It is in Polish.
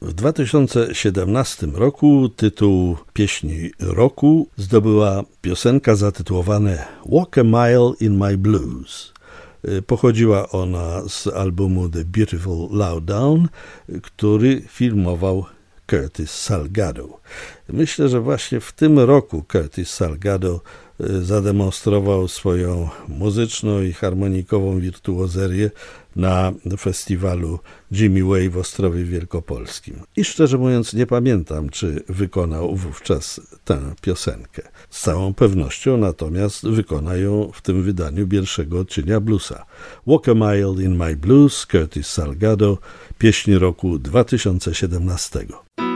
W 2017 roku tytuł pieśni roku zdobyła piosenka zatytułowana Walk a Mile in My Blues. Pochodziła ona z albumu The Beautiful Lowdown, który filmował Curtis Salgado. Myślę, że właśnie w tym roku Curtis Salgado zademonstrował swoją muzyczną i harmonikową wirtuozerię na festiwalu Jimmy Way w Ostrowie Wielkopolskim. I szczerze mówiąc nie pamiętam, czy wykonał wówczas tę piosenkę. Z całą pewnością natomiast wykona ją w tym wydaniu pierwszego odcienia bluesa. Walk a Mile in My Blues, Curtis Salgado, pieśń roku 2017.